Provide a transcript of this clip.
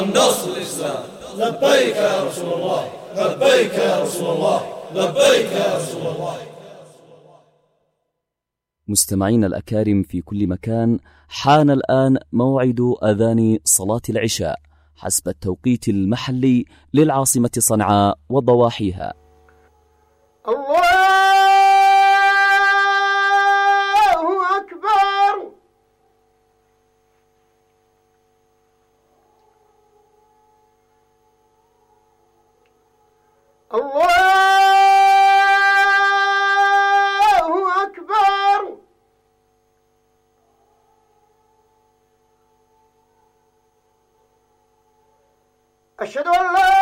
النصر الإسلام. لبيك يا رسول الله، لبيك يا رسول الله، لبيك يا رسول الله. مستمعين الأكارم في كل مكان، حان الآن موعد أذان صلاة العشاء حسب التوقيت المحلي للعاصمة صنعاء وضواحيها. الله أكبر. الله